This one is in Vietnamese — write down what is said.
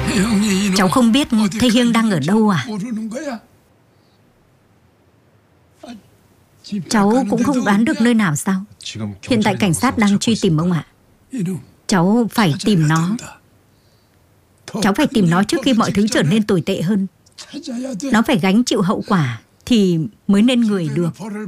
Cháu không biết Thế Hiêng đang ở đâu à? Cháu cũng không đoán được nơi nào sao? Hiện tại cảnh sát đang truy tìm ông ạ. Cháu phải tìm nó. Cháu phải tìm nó trước khi mọi thứ trở nên tồi tệ hơn. Nó phải gánh chịu hậu quả thì mới nên người được.